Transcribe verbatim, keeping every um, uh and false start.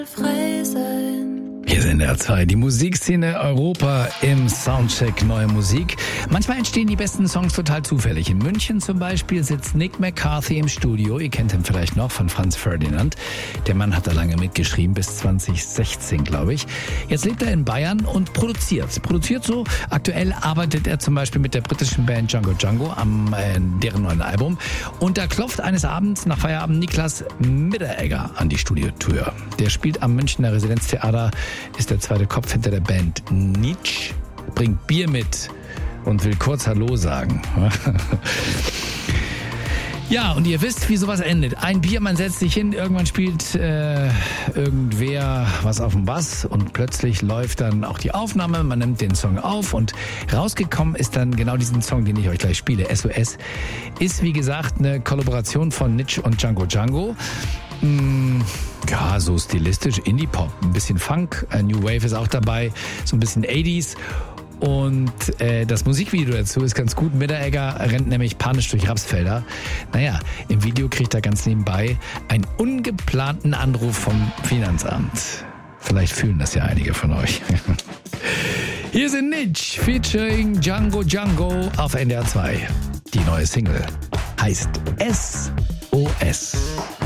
Frei sein. Hier ist N D R zwei, die Musikszene Europa im Soundcheck Neue Musik. Manchmal entstehen die besten Songs total zufällig. In München zum Beispiel sitzt Nick McCarthy im Studio. Ihr kennt ihn vielleicht noch von Franz Ferdinand. Der Mann hat da lange mitgeschrieben, bis zwanzig sechzehn, glaube ich. Jetzt lebt er in Bayern und produziert. Produziert so. Aktuell arbeitet er zum Beispiel mit der britischen Band Django Django am äh, deren neuen Album. Und da klopft eines Abends nach Feierabend Niklas Mitteregger an die Studiotür. Der spielt am Münchner Residenztheater, ist der zweite Kopf hinter der Band Nietzsche, bringt Bier mit und will kurz Hallo sagen. Ja, und ihr wisst, wie sowas endet. Ein Bier, man setzt sich hin, irgendwann spielt äh, irgendwer was auf dem Bass und plötzlich läuft dann auch die Aufnahme, man nimmt den Song auf und rausgekommen ist dann genau diesen Song, den ich euch gleich spiele. S O S ist, wie gesagt, eine Kollaboration von Nietzsche und Django Django. Mm, ja, so stilistisch Indie-Pop, ein bisschen Funk, äh, New Wave ist auch dabei, so ein bisschen achtziger. Und äh, das Musikvideo dazu ist ganz gut. Mitteregger rennt nämlich panisch durch Rapsfelder. Naja, im Video kriegt er ganz nebenbei einen ungeplanten Anruf vom Finanzamt. Vielleicht fühlen das ja einige von euch. Hier sind Nietzsche featuring Django Django auf N D R zwei. Die neue Single heißt S O S.